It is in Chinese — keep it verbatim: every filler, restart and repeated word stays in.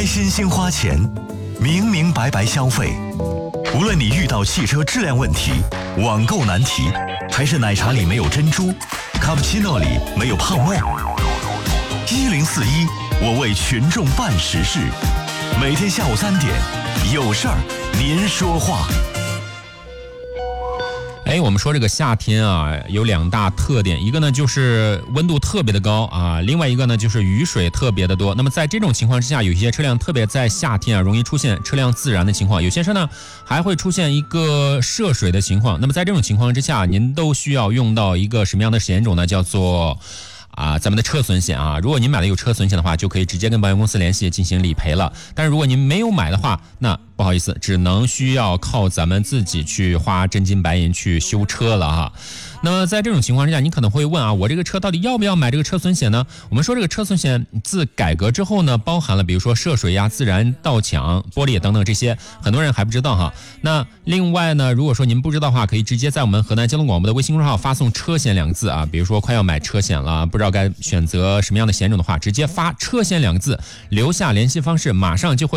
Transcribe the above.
心心花钱，明明白白消费。无论你遇到汽车质量问题、网购难题，还是奶茶里没有珍珠，卡布奇诺里没有泡沫，一零四一，我为群众办实事。每天下午三点，有事儿您说话。 哎，我们说这个夏天啊，有两大特点，一个呢就是温度特别的高啊，另外一个呢就是雨水特别的多。那么在这种情况之下，有一些车辆特别在夏天啊，容易出现车辆自燃的情况，有些车呢还会出现一个涉水的情况。那么在这种情况之下，您都需要用到一个什么样的险种呢？叫做啊，咱们的车损险啊，如果您买了有车损险的话，就可以直接跟保险公司联系进行理赔了。但是如果您没有买的话，那不好意思，只能需要靠咱们自己去花真金白银去修车了哈。那么在这种情况之下，你可能会问啊，我这个车到底要不要买这个车损险呢？我们说这个车损险自改革之后呢，包含了比如说涉水呀、自燃、盗抢、玻璃等等这些，很多人还不知道哈。那另外呢，如果说您不知道的话，可以直接在我们河南交通广播的微信公众号发送车险两个字啊，比如说快要买车险了，不知道该选择什么样的险种的话，直接发车险两个字，留下联系方式，马上就会